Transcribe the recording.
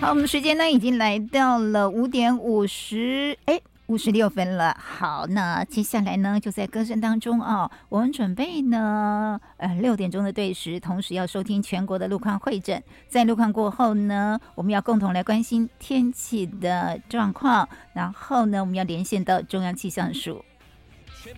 好，我们时间呢已经来到了5:56了。好，那接下来呢就在歌声当中哦，我们准备呢6点钟的对时，同时要收听全国的路况会诊。在路况过后呢，我们要共同来关心天气的状况，然后呢我们要连线到中央气象署。